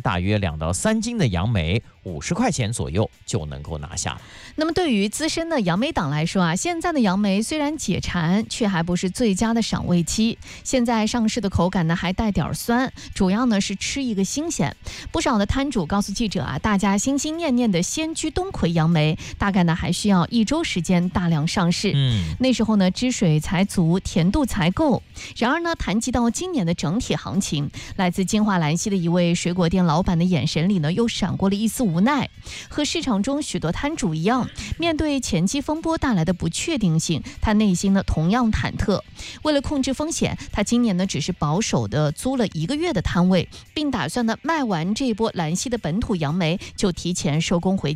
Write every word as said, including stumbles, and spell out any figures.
大约两到三斤的杨梅，五十块钱左右就能够拿下。 那么对于资深的杨梅党来说啊，现在的杨梅虽然解馋，却还不是最佳的赏味期。现在上市的口感呢还带点酸，主要呢是吃一个新鲜。不少的摊主告诉记者啊，大家心心念念的仙居冬葵杨梅，大概呢还需要一周时间大量上市。 嗯， 那时候呢汁水才足，甜度才够。然而呢，谈及到今年的整体行情，来自金华兰溪的一位水果店老板的眼神里呢，又闪过了一丝无奈。和市场中许多摊主一样，面对前期风波带来的不确定性，他内心呢同样忐忑。为了控制风险，他今年呢只是保守的租了一个月的摊位，并打算呢卖完这波兰溪的本土杨梅就提前收工回